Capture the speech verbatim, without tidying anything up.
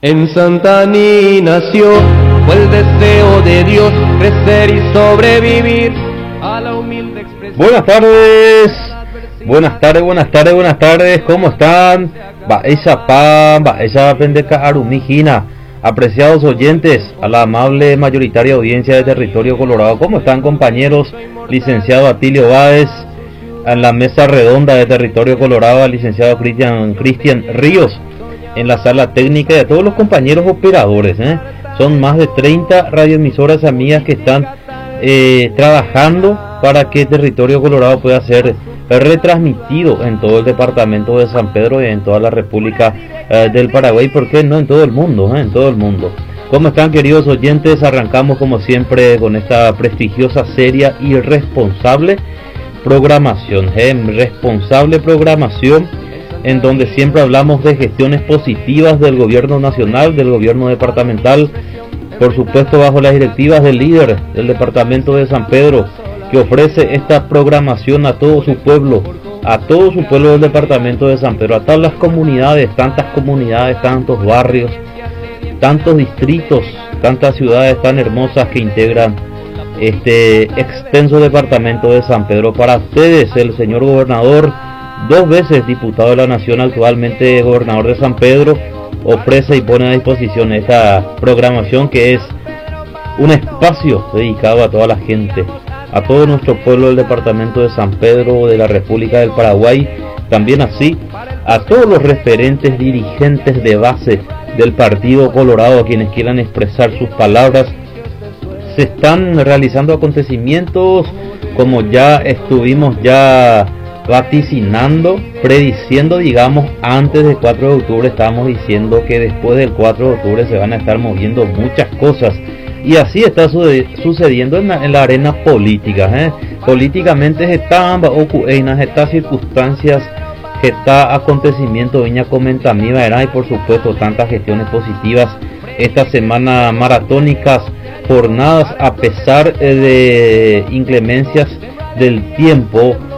En Santaní nació, fue el deseo de Dios crecer y sobrevivir a la humilde expresión. Buenas tardes, buenas tardes, buenas tardes, buenas tardes, ¿cómo están? Va esa pan, va esa pendeca arumijina. Apreciados oyentes, a la amable mayoritaria audiencia de Territorio Colorado, ¿cómo están, compañeros? Licenciado Atilio Báez, en la mesa redonda de Territorio Colorado, al licenciado Cristian Cristian Ríos, en la sala técnica, y a todos los compañeros operadores, ¿eh? Son más de treinta radioemisoras amigas que están eh, trabajando para que Territorio Colorado pueda ser retransmitido en todo el departamento de San Pedro y en toda la República eh, del Paraguay, ¿por qué no en todo el mundo? ¿eh? En todo el mundo. ¿Cómo están, queridos oyentes? Arrancamos como siempre con esta prestigiosa, seria y responsable programación, ¿eh? responsable programación en donde siempre hablamos de gestiones positivas del gobierno nacional, del gobierno departamental, por supuesto bajo las directivas del líder del departamento de San Pedro, que ofrece esta programación a todo su pueblo, a todo su pueblo del departamento de San Pedro, a todas las comunidades, tantas comunidades, tantos barrios, tantos distritos, tantas ciudades tan hermosas que integran este extenso departamento de San Pedro. Para ustedes, el señor gobernador, dos veces diputado de la Nación, actualmente gobernador de San Pedro, ofrece y pone a disposición esta programación, que es un espacio dedicado a toda la gente, a todo nuestro pueblo del departamento de San Pedro, de la República del Paraguay, también así a todos los referentes dirigentes de base del Partido Colorado, a quienes quieran expresar sus palabras. Se están realizando acontecimientos como ya estuvimos ya vaticinando, prediciendo, digamos, antes del cuatro de octubre. Estábamos diciendo que después del cuatro de octubre se van a estar moviendo muchas cosas, y así está sucediendo en la, en la arena política. ¿eh? Políticamente se están ocurriendo estas circunstancias, está acontecimiento viña comentamiva, y por supuesto tantas gestiones positivas. Esta semana maratónicas, jornadas, a pesar de inclemencias del tiempo,